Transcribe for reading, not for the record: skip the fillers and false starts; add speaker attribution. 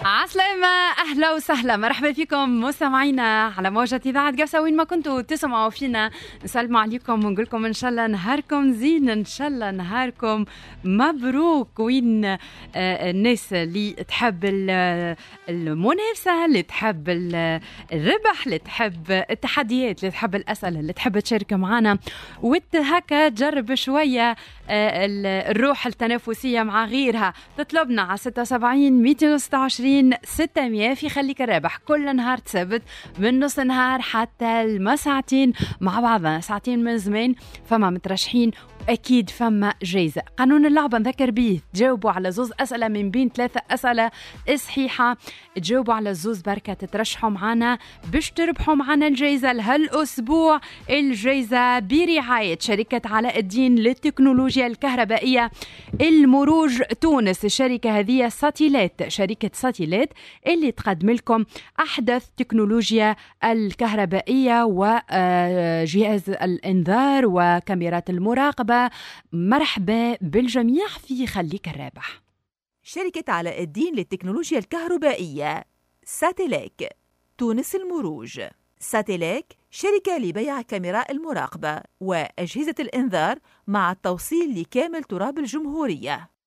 Speaker 1: عسلامة، أهلا وسهلا، مرحبا فيكم مستمعينا على موجة إذاعة قفصة وين ما كنتوا تسمعوا فينا. نسلم عليكم ونقول لكم إن شاء الله نهاركم زين، إن شاء الله نهاركم مبروك. وين الناس اللي تحب المنافسة، اللي تحب الربح، اللي تحب التحديات، اللي تحب الأسئلة، اللي تحب تشارك معنا وهكا تجرب شوية الروح التنافسية مع غيرها. تطلبنا على 76 226 600 في خليك الرابح كل نهار سبت من نص نهار حتى المساعتين مع بعضنا، ساعتين من زمان. فما مترشحين أكيد فما جايزة. قانون اللعبة نذكر بيه، تجاوبوا على زوز أسئلة من بين 3 أسئلة صحيحة، تجاوبوا على الزوز بركة تترشحوا معنا باش تربحوا معنا الجايزة لهالأسبوع. الجايزة برعاية شركة علاء الدين للتكنولوجيا الكهربائية المروج تونس. الشركة هذه ساتيلات، شركة ساتيلات اللي تقدم لكم أحدث تكنولوجيا الكهربائية وجهاز الإنذار وكاميرات المراقبة. مرحبا بالجميع في خليك الرابح.
Speaker 2: شركة علاء الدين للتكنولوجيا الكهربائية ساتيلاك تونس المروج. ساتيلاك شركة لبيع كاميرا المراقبة وأجهزة الإنذار مع التوصيل لكامل تراب الجمهورية.